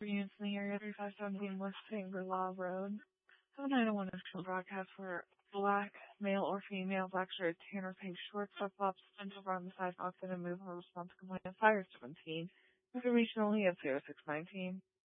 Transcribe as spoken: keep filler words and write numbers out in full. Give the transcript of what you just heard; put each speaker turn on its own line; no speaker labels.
Units in the area, thirty-five seventeen West Shangri-La Road. seven nine oh one is a broadcast for black, male or female, black shirt, tan or pink shorts, flip-flops, potential on the sidewalk, and a move in response to complaint of fire seventeen. Information only at zero six nineteen.